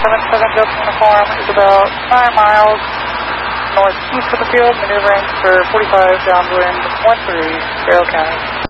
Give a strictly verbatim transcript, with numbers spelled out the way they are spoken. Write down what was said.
seven seven Delta Uniform is about nine miles northeast of the field, maneuvering for forty-five downwind one three, Carroll County.